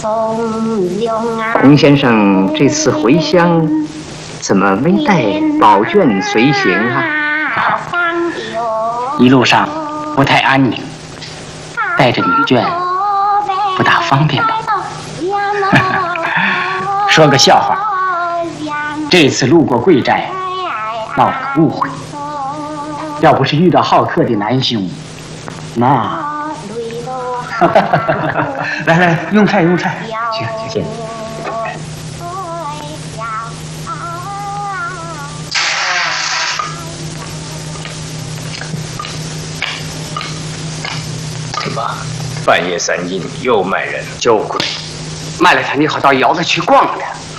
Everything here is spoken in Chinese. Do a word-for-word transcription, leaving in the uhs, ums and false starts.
龚先生这次回乡，怎么没带宝卷随行啊？ 一路上不太安宁，带着女眷不大方便吧？说个笑话，这次路过贵寨，闹了个误会。要不是遇到好客的南兄，那…… 来来，用菜用菜，行行。 妈，半夜三更又卖人， 就贵，卖了它你好到窑子去逛了。